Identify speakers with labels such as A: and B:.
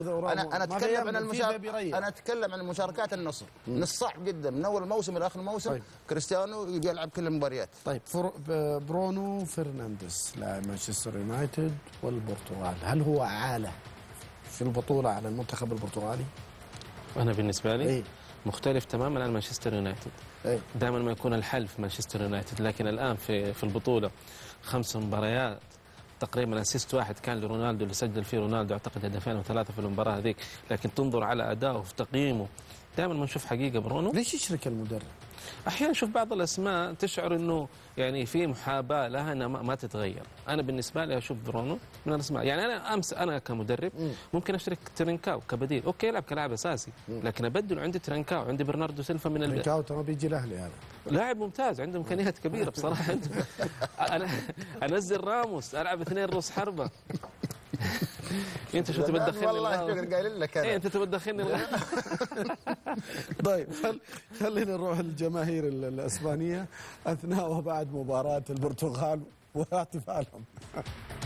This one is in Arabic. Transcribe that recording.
A: انا اتكلم عن المشاركات النصر. من الصعب جدا من اول الموسم الى اخر الموسم. طيب. كريستيانو يجي يلعب كل المباريات.
B: طيب برونو فرنانديز لاعب مانشستر يونايتد والبرتغال، هل هو عالة في البطولة على المنتخب البرتغالي؟
C: انا بالنسبة لي مختلف تماما عن مانشستر يونايتد. دائما ما يكون الحل في مانشستر يونايتد، لكن الان في البطولة 5 مباريات تقريبا اسيست واحد كان لرونالدو اللي سجل فيه رونالدو اعتقد هدفين او 3 في المباراه هذيك، لكن تنظر على ادائه وفي تقييمه دائما ما نشوف حقيقه برونو.
B: ليش يشرك المدرب؟
C: احيانا نشوف بعض الاسماء تشعر انه يعني في محاباه لها انها ما تتغير. انا بالنسبه لي اشوف برونو من الاسماء، يعني انا كمدرب ممكن اشترك ترينكاو كبديل، اوكي يلعب كلاعب اساسي، لكن ابدل عندي ترينكاو، عندي برناردو سيلفا من
B: ترينكاو ترى بيجي الاهلي هذا
C: لاعب ممتاز عنده امكانيات كبيره بصراحه. انا انزل راموس العب 2 رؤوس حربه. انت شو تبي تدخلني؟
A: والله قايل لك انا
C: انت تبي تدخلني.
B: طيب خلينا نروح للجماهير الاسبانيه اثناء وبعد مباراه البرتغال واحتفالهم.